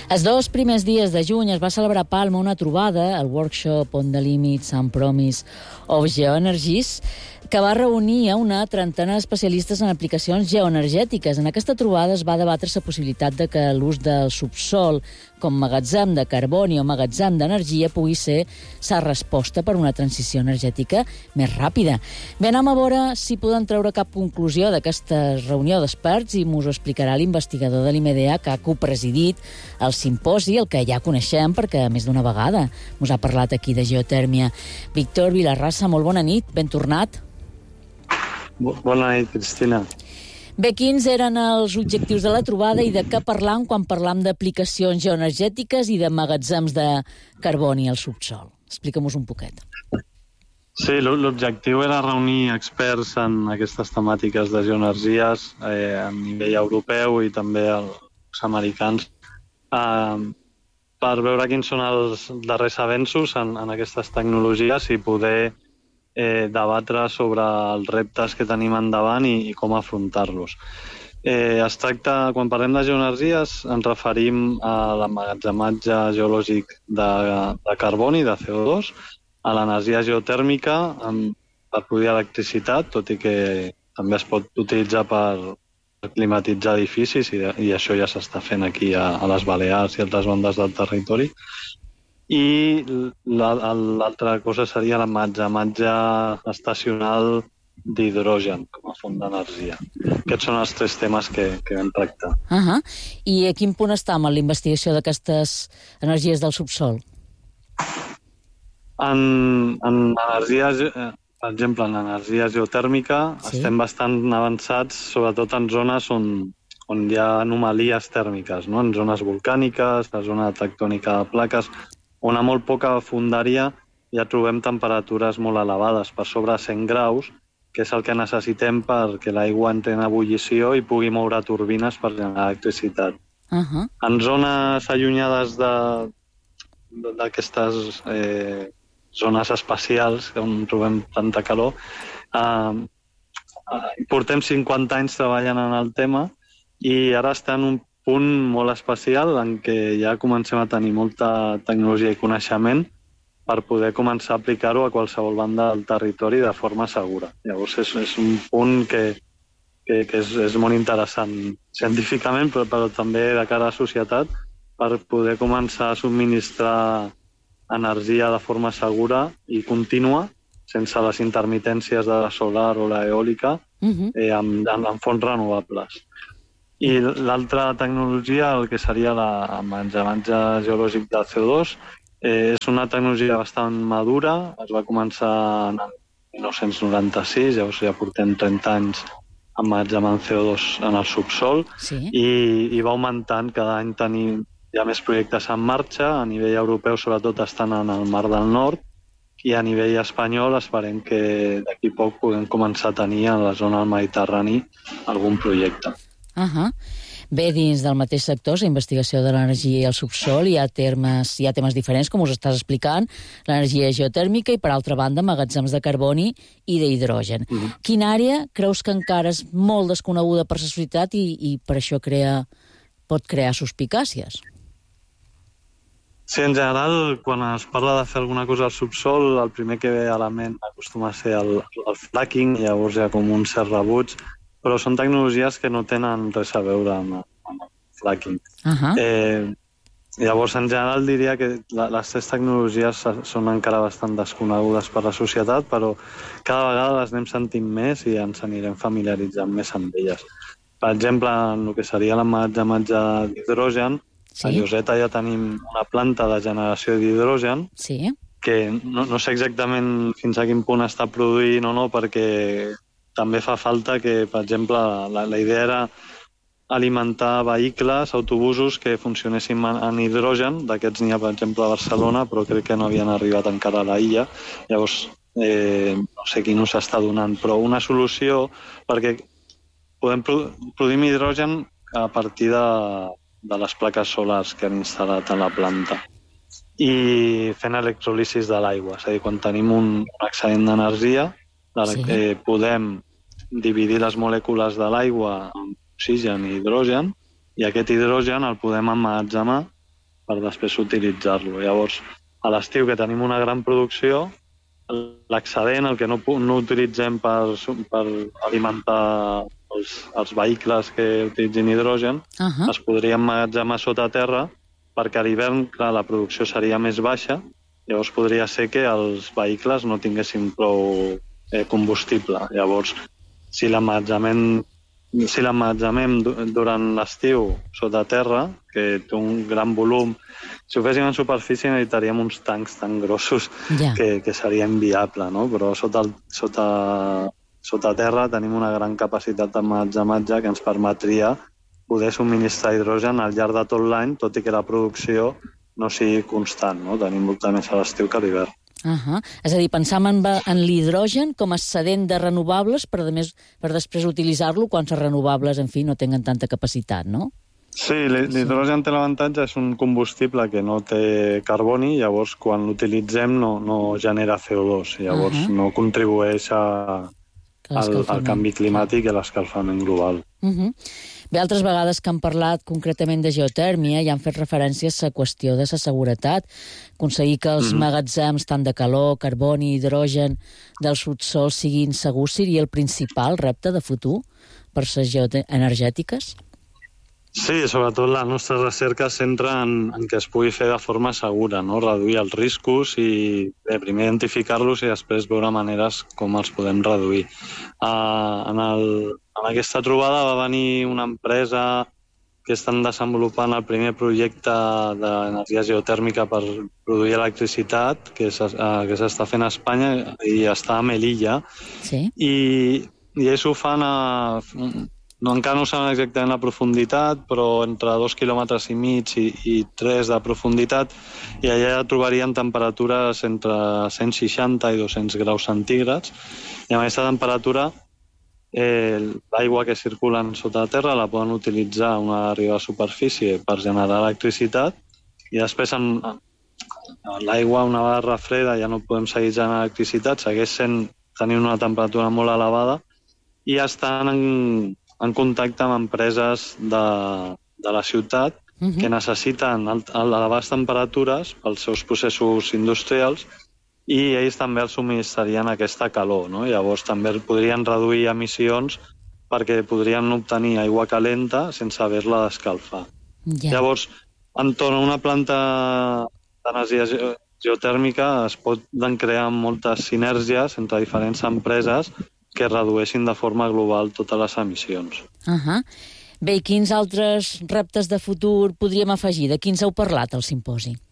Els 2 primers dies de juny es va celebrar a Palma una trobada, el Workshop on the Limits and Promise of Geoenergies, que va reunir a una trentena d'especialistes en aplicacions geoenergètiques. En aquesta trobada es va debatre la possibilitat de que l'ús del subsol com magatzem de carboni o magatzem d'energia pugui ser la resposta per una transició energètica més ràpida. Bé, anem a veure si podem treure cap conclusió d'aquesta reunió d'experts i ens ho explicarà l'investigador de l'IMEDEA que ha copresidit el simposi, el que ja coneixem perquè més d'una vegada ens ha parlat aquí de geotèrmia. Víctor Vilarrassa, molt bona nit, ben tornat. Bona nit, Cristina. Bé, quins eren els objectius de la trobada i de què parlam quan parlam d'aplicacions geoenergètiques i de magatzems de carboni al subsol? Explica'm-nos un poquet. Sí, l'objectiu era reunir experts en aquestes temàtiques de geoenergies a nivell europeu i també els americans per veure quins són els darrers avenços en aquestes tecnologies i poder debatre sobre els reptes que tenim endavant i com afrontar-los. Es tracta, quan parlem de geoenergies, ens referim a l'emmagatzematge geològic de carboni, de CO2, a l'energia geotèrmica per produir electricitat, tot i que també es pot utilitzar per climatitzar edificis i això ja s'està fent aquí a les Balears i altres bandes del territori. I l'altra cosa seria l'emmagatzematge estacional d'hidrogen com a font d'energia. Aquests són els 3 temes que vam tractar. I a quin punt està amb la investigació d'aquestes energies del subsol? En energies, per exemple, en energia geotèrmica estem bastant avançats, sobretot en zones on hi ha anomalies tèrmiques, no? En zones volcàniques, la zona tectònica de plaques, on a molt poca fondària ja trobem temperatures molt elevades, per sobre 100 graus, que és el que necessitem perquè l'aigua entri en ebullició i pugui moure turbines per generar electricitat. En zones allunyades d'aquestes zones espacials, on trobem tanta calor, portem 50 anys treballant en el tema i ara està en un punt molt especial en què ja comencem a tenir molta tecnologia i coneixement per poder començar a aplicar-ho a qualsevol banda del territori de forma segura. Llavors és un punt que és molt interessant científicament, però també de cara a la societat, per poder començar a subministrar energia de forma segura i contínua, sense les intermitències de la solar o l'eòlica, amb fonts renovables. I l'altra tecnologia, el que seria l'emmagatzematge geològic de CO2, és una tecnologia bastant madura. Es va començar en el 1996, llavors ja portem 30 anys emmagatzemant CO2 en el subsol i va augmentant. Cada any tenim ja més projectes en marxa. A nivell europeu, sobretot, estan en el Mar del Nord i a nivell espanyol esperem que d'aquí poc puguem començar a tenir a la zona del Mediterrani algun projecte. Bé, dins del mateix sector, la investigació de l'energia i el subsol, hi ha temes diferents, com us estàs explicant, l'energia geotèrmica i, per altra banda, magatzems de carboni i d'hidrogen. Quina àrea creus que encara és molt desconeguda per la societat i per això pot crear suspicàcies? Sí, en general, quan es parla de fer alguna cosa al subsol, el primer que ve a la ment acostuma a ser el fracking, llavors hi ha com un cert rebuig, però són tecnologies que no tenen res a veure amb el fracking. Llavors, en general, diria que les 3 tecnologies són encara bastant desconegudes per la societat, però cada vegada les anem sentint més i ens anirem familiaritzant més amb elles. Per exemple, en el que seria l'emmagatzematge d'hidrogen, a Lloseta ja tenim una planta de generació d'hidrogen que no sé exactament fins a quin punt està produint o no, perquè també fa falta que, per exemple, la idea era alimentar vehicles, autobusos que funcionessin en hidrogen. D'aquests n'hi ha, per exemple, a Barcelona, però crec que no havien arribat encara a l'illa. Llavors, no sé quin ús s'està donant, però una solució perquè podem produir hidrogen a partir de les plaques solars que han instal·lat a la planta i fent electrolisis de l'aigua. És a dir, quan tenim un excedent d'energia, podem dividir les molècules de l'aigua en oxigen i hidrogen i aquest hidrogen el podem emmagatzemar després utilitzar-lo. Llavors, a l'estiu que tenim una gran producció, l'excedent, el que no utilitzem per alimentar els vehicles que utilitzin hidrogen, es podria emmagatzemar sota terra perquè a l'hivern, clar, la producció seria més baixa, llavors podria ser que els vehicles no tinguessin prou combustible. Llavors, si l'emmagatzemem durant l'estiu sota terra, que té un gran volum, si ho féssim en superfície necessitaríem uns tancs tan grossos que seria inviable, no? Però sota terra tenim una gran capacitat d'emmagatzematge que ens permetria poder subministrar hidrogen al llarg de tot l'any, tot i que la producció no sigui constant, no? Tenim molta més a l'estiu que a l'hivern. És a dir, pensam en l'hidrogen com a excedent de renovables per després utilitzar-lo quan les renovables, en fi, no tenen tanta capacitat, no? Sí, l'hidrogen té l'avantatge, és un combustible que no té carboni, llavors quan l'utilitzem no genera CO2, llavors no contribueix al canvi climàtic i a l'escalfament global. Bé, altres vegades que han parlat concretament de geotèrmia i han fet referències a la qüestió de la seguretat, aconseguir que els magatzems tant de calor, carboni i hidrogen dels subsols siguin segurs seria el principal repte de futur per les geoenergètiques? Sí, sobretot la nostra recerca es centra en que es pugui fer de forma segura, no? Reduir els riscos i primer identificar-los i després veure maneres com els podem reduir. En aquesta trobada va venir una empresa que estan desenvolupant el primer projecte d'energia geotèrmica per produir electricitat que s'està fent a Espanya i està a Melilla. Sí. I ells ho fan encara no saben exactament la profunditat, però entre 2,5 quilòmetres i 3 de profunditat, i allà trobarien temperatures entre 160 i 200 graus centígrads. I amb aquesta temperatura, l'aigua que circula sota la terra la poden utilitzar una vegada a superfície per generar electricitat, i després l'aigua, una vegada refreda, ja no podem seguir generant electricitat, segueix tenint una temperatura molt elevada, i estan en contacte amb empreses de la ciutat que necessiten elevades temperatures pels seus processos industrials i ells també els subministrarien aquesta calor, no? Llavors també podrien reduir emissions perquè podrien obtenir aigua calenta sense haver-la d'escalfar. Llavors, entorn a una planta d'energia geotèrmica es poden crear moltes sinergies entre diferents empreses que redueixin de forma global totes les emissions. Bé, i quins altres reptes de futur podríem afegir? De quins heu parlat al simposi?